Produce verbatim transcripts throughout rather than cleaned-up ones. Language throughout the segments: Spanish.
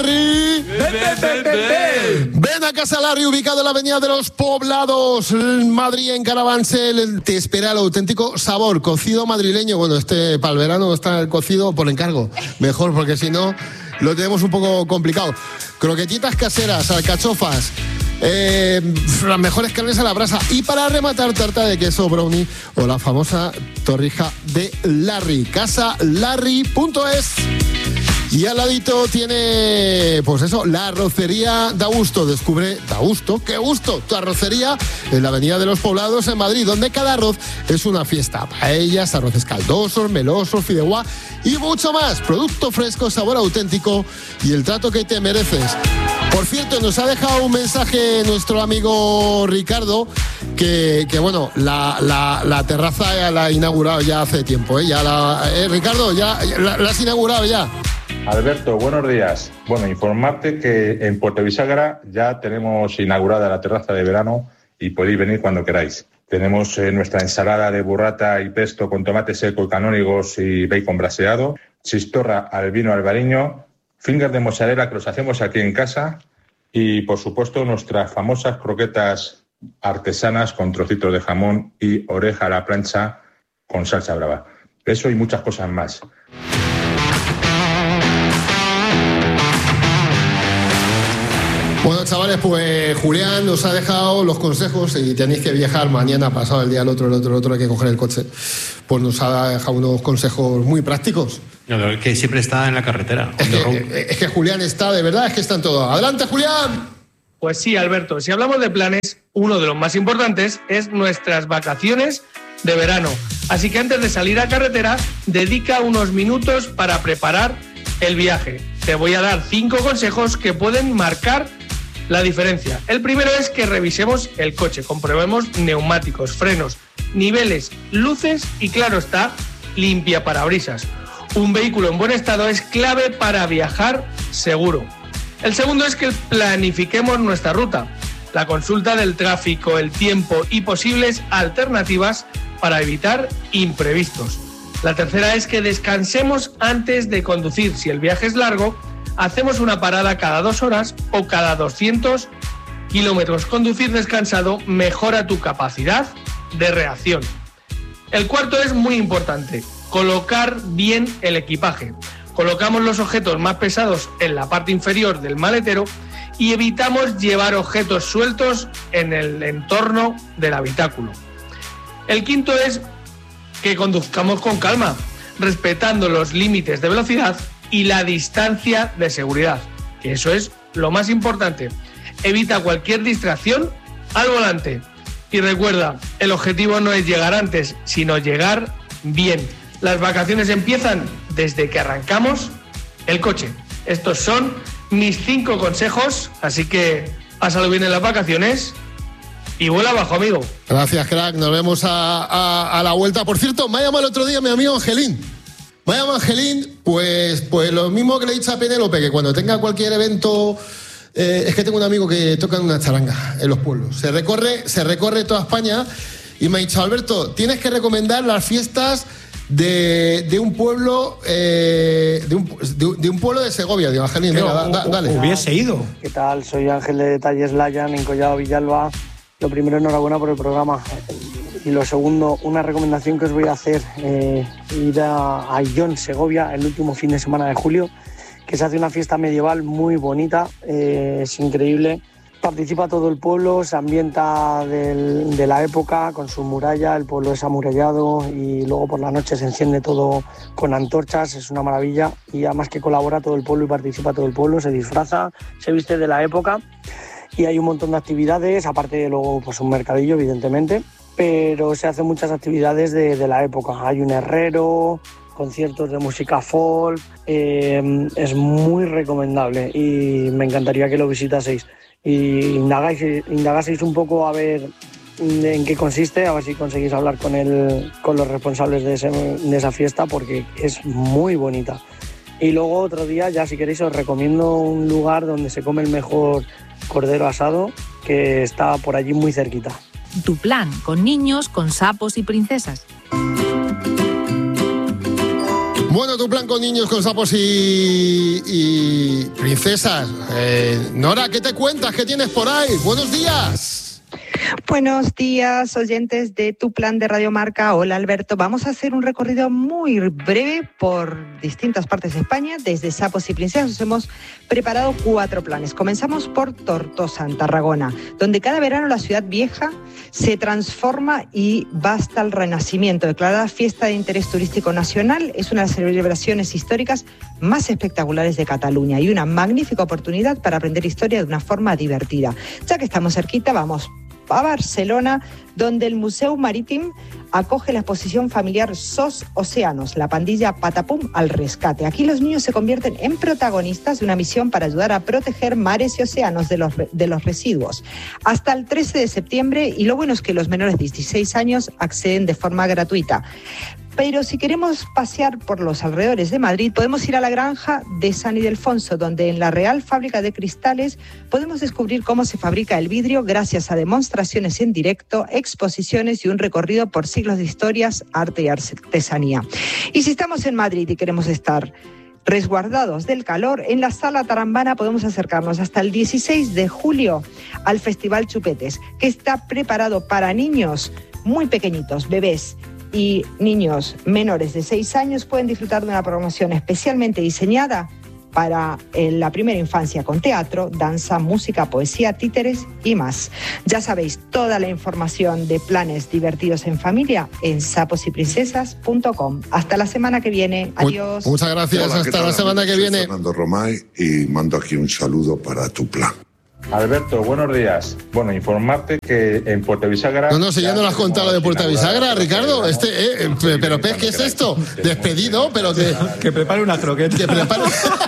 Ven a Casa Larry, ubicado en la Avenida de los Poblados, Madrid, en Carabanchel. Te espera el auténtico sabor, cocido madrileño. Bueno, este para el verano está el cocido por encargo. Mejor, porque si no, lo tenemos un poco complicado. Croquetitas caseras, alcachofas, eh, las mejores carnes a la brasa. Y para rematar, tarta de queso brownie o la famosa torrija de Larry. casa larry punto es. Y al ladito tiene, pues eso, la arrocería Da Gusto. Descubre Da Gusto, qué gusto, tu arrocería en la Avenida de los Poblados en Madrid, donde cada arroz es una fiesta. Paellas, arroces caldosos, melosos, fideuá y mucho más. Producto fresco, sabor auténtico y el trato que te mereces. Por cierto, nos ha dejado un mensaje nuestro amigo Ricardo, que, que bueno, la, la, la terraza ya la ha inaugurado ya hace tiempo, ¿eh? Ya la, eh, Ricardo, ya, ya la, la has inaugurado ya. Alberto, buenos días. Bueno, informarte que en Puerto Bisagra ya tenemos inaugurada la terraza de verano y podéis venir cuando queráis. Tenemos eh, nuestra ensalada de burrata y pesto con tomate seco y canónigos y bacon braseado, chistorra al vino albariño, fingers de mozzarella que los hacemos aquí en casa y, por supuesto, nuestras famosas croquetas artesanas con trocitos de jamón y oreja a la plancha con salsa brava. Eso y muchas cosas más. Bueno, chavales, pues Julián nos ha dejado los consejos y tenéis que viajar mañana, pasado el día, el otro, el otro, el otro, hay que coger el coche. Pues nos ha dejado unos consejos muy prácticos. No, es que siempre está en la carretera. Es que, es que Julián está, de verdad, es que está en todo. ¡Adelante, Julián! Pues sí, Alberto, si hablamos de planes, uno de los más importantes es nuestras vacaciones de verano. Así que antes de salir a carretera, dedica unos minutos para preparar el viaje. Te voy a dar cinco consejos que pueden marcar la diferencia. El primero es que revisemos el coche, comprobemos neumáticos, frenos, niveles, luces y, claro está, limpia parabrisas. Un vehículo en buen estado es clave para viajar seguro. El segundo es que planifiquemos nuestra ruta, la consulta del tráfico, el tiempo y posibles alternativas para evitar imprevistos. La tercera es que descansemos antes de conducir. Si el viaje es largo, hacemos una parada cada dos horas o cada doscientos kilómetros. Conducir descansado mejora tu capacidad de reacción. El cuarto es muy importante, colocar bien el equipaje. Colocamos los objetos más pesados en la parte inferior del maletero y evitamos llevar objetos sueltos en el entorno del habitáculo. El quinto es que conduzcamos con calma, respetando los límites de velocidad y la distancia de seguridad, que eso es lo más importante. Evita cualquier distracción al volante. Y recuerda, el objetivo no es llegar antes, sino llegar bien. Las vacaciones empiezan desde que arrancamos el coche. Estos son mis cinco consejos, así que pásalo bien en las vacaciones y vuela abajo, amigo. Gracias, crack. Nos vemos a, a, a la vuelta. Por cierto, me ha llamado el otro día mi amigo Angelín. Me ha llamado Angelín, pues, pues lo mismo que le he dicho a Penélope, que cuando tenga cualquier evento... Eh, es que tengo un amigo que toca en una charanga en los pueblos. Se recorre, se recorre toda España y me ha dicho, Alberto, tienes que recomendar las fiestas de, de un pueblo eh, de, un, de, de un pueblo de Segovia. Digo, Angelín, venga, da, da, dale. Hubiese ido. ¿Qué tal? Soy Ángel de Detalles Layan, en Collado Villalba. Lo primero, enhorabuena por el programa. Y lo segundo, una recomendación que os voy a hacer, eh, ir a Ayllón, Segovia, el último fin de semana de julio, que se hace una fiesta medieval muy bonita, eh, es increíble. Participa todo el pueblo, se ambienta del, de la época con su muralla, el pueblo es amurallado y luego por la noche se enciende todo con antorchas, es una maravilla. Y además que colabora todo el pueblo y participa todo el pueblo, se disfraza, se viste de la época y hay un montón de actividades, aparte de luego pues un mercadillo evidentemente, pero se hacen muchas actividades de, de la época. Hay un herrero, conciertos de música folk, eh, es muy recomendable y me encantaría que lo visitaseis y indagáis, indagaseis un poco a ver en qué consiste, a ver si conseguís hablar con, el, con los responsables de, ese, de esa fiesta, porque es muy bonita. Y luego otro día, ya si queréis, os recomiendo un lugar donde se come el mejor cordero asado, que está por allí muy cerquita. Tu plan con niños, con sapos y princesas. Bueno, tu plan con niños, con sapos y, y princesas. Eh, Nora, ¿qué te cuentas? ¿Qué tienes por ahí? Buenos días. Buenos días, oyentes de Tu Plan de Radio Marca. Hola, Alberto. Vamos a hacer un recorrido muy breve por distintas partes de España. Desde Sapos y Princesas hemos preparado cuatro planes. Comenzamos por Tortosa, en Tarragona, donde cada verano la ciudad vieja se transforma y va hasta el Renacimiento. Declarada Fiesta de Interés Turístico Nacional, es una de las celebraciones históricas más espectaculares de Cataluña y una magnífica oportunidad para aprender historia de una forma divertida. Ya que estamos cerquita, vamos a Barcelona, donde el Museu Marítim acoge la exposición familiar SOS Océanos, la pandilla Patapum al rescate. Aquí los niños se convierten en protagonistas de una misión para ayudar a proteger mares y océanos de los, de los residuos. Hasta el trece de septiembre, y lo bueno es que los menores de dieciséis años acceden de forma gratuita. Pero si queremos pasear por los alrededores de Madrid, podemos ir a la granja de San Ildefonso, donde en la Real Fábrica de Cristales podemos descubrir cómo se fabrica el vidrio gracias a demostraciones en directo, exposiciones y un recorrido por siglos de historias, arte y artesanía. Y si estamos en Madrid y queremos estar resguardados del calor, en la Sala Tarambana podemos acercarnos hasta el dieciséis de julio al Festival Chupetes, que está preparado para niños muy pequeñitos, bebés, y niños menores de seis años pueden disfrutar de una programación especialmente diseñada para la primera infancia, con teatro, danza, música, poesía, títeres y más. Ya sabéis, toda la información de planes divertidos en familia en sapos y princesas punto com. Hasta la semana que viene. Adiós. Muchas gracias. Hola, hasta la semana que Soy viene. Fernando Romay y mando aquí un saludo para Tu Plan. Alberto, buenos días. Bueno, informarte que en Puerto Bisagra... No, no, si ya no lo has contado lo de Puerto Bisagra, Ricardo. Este, eh, eh, pero ¿qué es esto? Despedido, pero que... Que prepare una croqueta. Que prepare...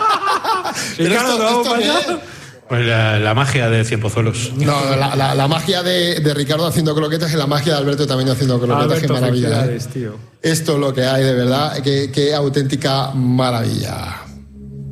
Pero esto, ¿esto qué es? Pues la, la magia de Cien Pozuelos. No, la, la, la magia de, de Ricardo haciendo croquetas y la magia de Alberto también haciendo croquetas. Alberto, qué maravilla. felicidades, tío. Esto es lo que hay, de verdad. Qué, qué auténtica maravilla.